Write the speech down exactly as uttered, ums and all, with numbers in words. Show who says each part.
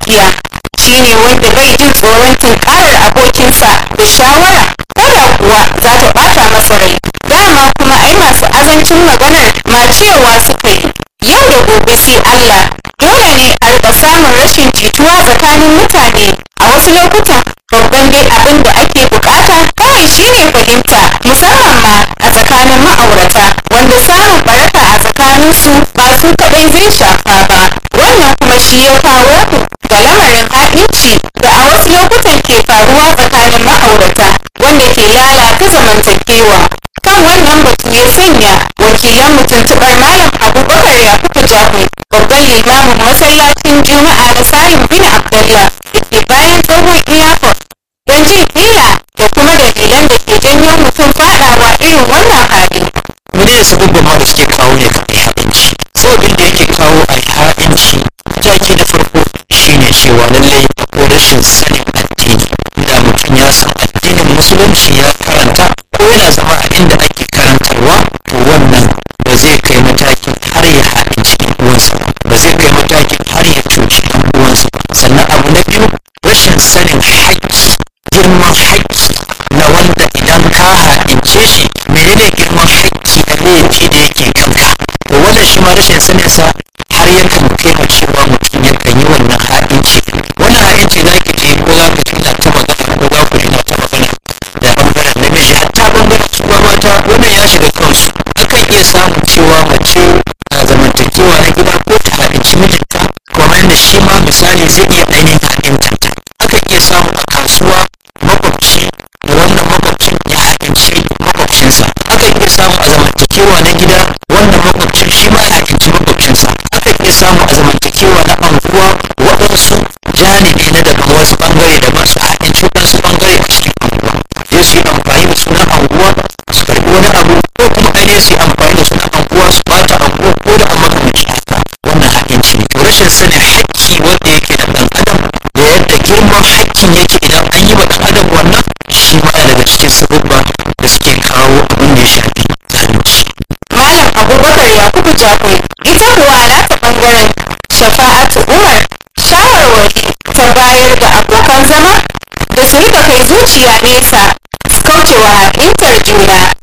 Speaker 1: gaskiya shine wanda bai jin tsoron tunkarar abokinsa da shawara ko da kuwa za ta ɓata masa rai. Dama kuma ai masu azancin maganar ma cewa suka yi yau da gobe sai Allah. Dole ne a rika samun rashin jituwa tsakanin mutane a wasu lokutan. Babban dai abin da ake bukata kawai shine fahimta, musamman ma a tsakanin ma'aurata, wanda samun baraka a tsakaninsu ba su kaɗai zai shafa ba. Wannan kuma shi ya kawo ku ga lamarin ha'inci da a wasu lokutan ke faruwa tsakanin ma'aurata, wanda ke lalata zamantakewa. Kan wannan batu ya sanya wakilan mu tuntuɓar Malam Abubakar Yakubu Jahun, babban limamin masallacin Juma'a na Salim bin Abdullah da ke bayan tsohon iyakar, don jin illa da kuma dalilan da ke janyo mutum faɗawa irin wannan hali.
Speaker 2: Mene sabubban ma da suke kawo ne kan ha'inci? Sababin da yake kawo a ha'inci mataki na farko shine cewa lallai ko rashin sanin addini. Da mutum ya san addinin musulunci ya karanta ko yana zama a inda ake karantarwa, to wannan ba zai kai matakin har ya ha'inci ɗan uwansa ba zai kai matakin har ya cuci ɗan uwansa. Sannan abu na biyu, rashin sanin haƙƙi, girman haƙƙi na wanda idan ka ha'ince shi menene girman haƙƙi da laifi da yake kanka. To wannan shi ma rashin sanin sa har yakan kai ma cewa mutum yakan yi wannan ha'inci. Wannan ha'inci za ki je ko za ka tuna ta magana ko za ku tuna ta magana da ɓangaren namiji, hatta ɓangaren su mata wannan ya shiga kansu. Akan iya samun cewa mace na zamantakewa na gida ko ta ha'inci mijinta, kamar yadda shi ma misali zai iya ainihin ha'intanta. Akan iya samu a kasuwa makwabci da wannan makwabcin ya ha'inci makwabcinsa. Akan iya samu a zamantakewa na gida wannan makwabcin shi ma ya ha'inci makwabcinsa. Akan iya samu a zamantakewa na anguwa waɗansu janibi na daban wasu ɓangare da ba su ha'inci waɗansu ɓangare a cikin anguwa. Zai su yi amfani da sunan anguwa su karɓi wani abu, ko kuma ainihin su yi amfani da sunan anguwa su ɓata anguwa ko da an makamanci haka. Wannan ha'inci ne. To rashin sanin haƙƙi wanda yake da ɗan adam da yadda girman haƙƙin yake idan an yi wa ɗan adam wannan, shi ma daga cikin sabubba da suke kawo abin da ya shafi zalunci.
Speaker 1: Malam Abubakar Yakubu Jahun ita kuwa a nata ɓangaren Shafa'atu Umar shawarwari ta bayar da abokan zama da su rika kai zuciya nesa su kaucewa ha'intar juna.